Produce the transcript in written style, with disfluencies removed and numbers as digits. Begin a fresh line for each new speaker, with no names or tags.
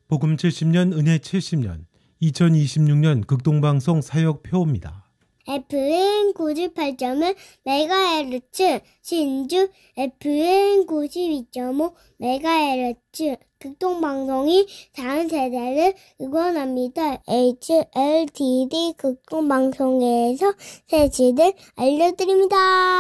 복음 70년 은혜 70년 2026년 극동방송 사역표입니다.
FM 98.1 메가헤르츠 신주 FM 92.5 메가헤르츠 극동방송이 다음 세대를 응원합니다. HLTD 극동방송에서 새치들 알려드립니다.